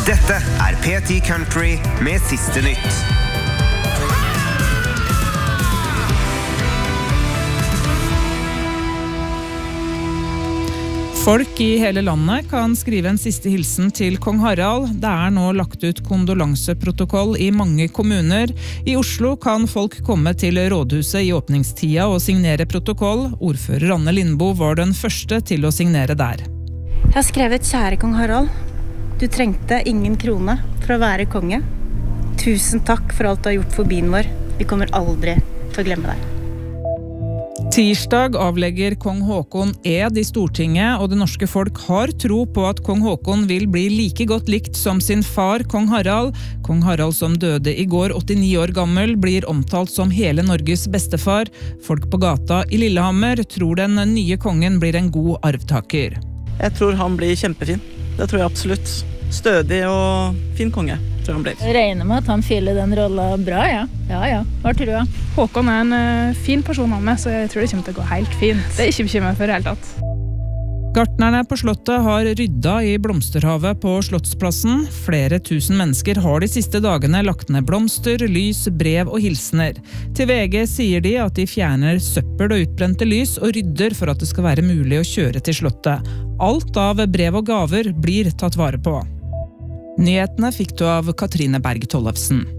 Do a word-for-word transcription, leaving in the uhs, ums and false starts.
Dette er P ti Country med siste nytt. Folk i hele landet kan skrive en siste hilsen til kong Harald. Det er nå lagt ut kondolanseprotokoll i mange kommuner. I Oslo kan folk komme til rådhuset i åpningstida og signere protokoll. Ordfører Anne Lindboe var den første til å signere der. Jeg har skrevet kjære kong Harald. Du trengte ingen krone for å være konge. Tusen takk for alt du har gjort for byen vår. Vi kommer aldri til å glemme deg. Tirsdag avlegger kong Håkon ed i Stortinget, og det norske folk har tro på at kong Håkon vil bli like godt likt som sin far, kong Harald. Kong Harald som døde i går, åttini år gammel, blir omtalt som hele Norges bestefar. Folk på gata i Lillehammer tror den nye kongen blir en god arvtaker. Jeg tror han blir kjempefin. Det tror jeg absolutt. Stødig og fin konge, tror jeg han blir. Jeg regner med at han fyller den rollen bra, ja. Ja, ja. Hva tror du? Håkon er en uh, fin person han med, så jeg tror det kommer til å gå helt fint. Det er ikke bekymret for det hele tatt. Gartnerne på slottet har rydda i blomsterhavet på Slottsplassen. Flere tusen mennesker har de siste dagene lagt ned blomster, lys, brev og hilsener. Til V G sier de at de fjerner søppel og utbrente lys og rydder for at det skal være mulig å kjøre til slottet. Alt av brev og gaver blir tatt vare på. Nyhetene fikk du av Katrine Berg Tollefsen.